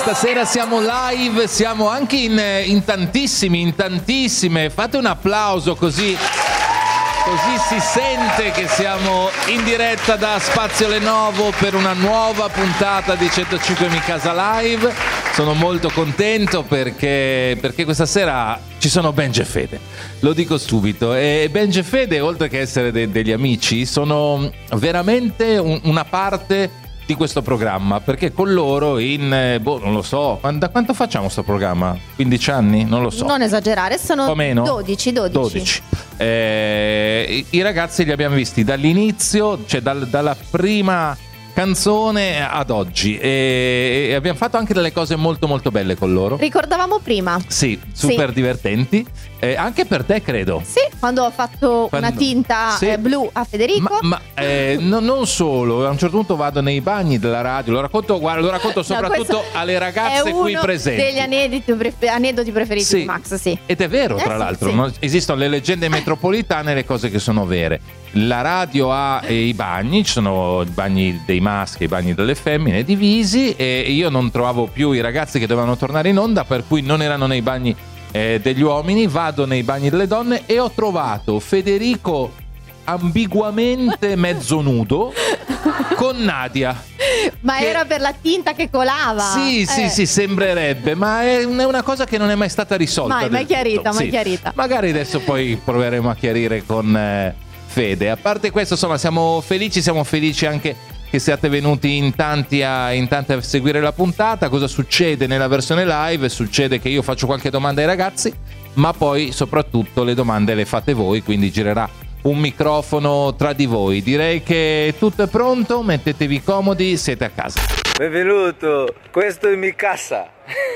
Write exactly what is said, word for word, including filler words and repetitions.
stasera siamo live, siamo anche in, in tantissimi, in tantissime. Fate un applauso così, così si sente che siamo in diretta da Spazio Lenovo per una nuova puntata di centocinque Mi Casa Live. Sono molto contento perché, perché questa sera ci sono Benji e Fede, lo dico subito. E Benji e Fede, oltre che essere de- degli amici, sono veramente un- una parte di questo programma, perché con loro in, boh, non lo so, da quanto facciamo sto programma? quindici anni? Non lo so. Non esagerare, sono o meno? dodici, dodici. dodici. Eh, i, I ragazzi li abbiamo visti dall'inizio, cioè dal, dalla prima canzone ad oggi, e, e abbiamo fatto anche delle cose molto molto belle con loro. Ricordavamo prima. Sì, super sì. divertenti. Eh, anche per te, credo. Sì, quando ho fatto Quando... una tinta sì. eh, blu a Federico. Ma, ma eh, no, non solo, a un certo punto vado nei bagni della radio, lo racconto, guarda, lo racconto soprattutto no, alle ragazze qui presenti. È uno degli aneddoti, prefer- aneddoti preferiti sì. di Max, sì. Ed è vero, tra eh, l'altro, sì. no? Esistono le leggende metropolitane e le cose che sono vere. La radio ha eh, i bagni, ci sono i bagni dei maschi e i bagni delle femmine divisi, e io non trovavo più i ragazzi che dovevano tornare in onda, per cui non erano nei bagni eh, degli uomini, vado nei bagni delle donne e ho trovato Federico ambiguamente mezzo nudo con Nadia. Ma che... era per la tinta che colava. Sì, eh. sì, sì, sembrerebbe, ma è una cosa che non è mai stata risolta. Mai, mai chiarita, mai sì. chiarita. Magari adesso poi proveremo a chiarire con eh, Fede. A parte questo, insomma, siamo felici, siamo felici anche che siate venuti in tanti, a, in tanti a seguire la puntata. Cosa succede nella versione live? Succede che io faccio qualche domanda ai ragazzi, ma poi soprattutto le domande le fate voi, quindi girerà un microfono tra di voi. Direi che tutto è pronto, mettetevi comodi, siete a casa. Benvenuto, questo è mi casa.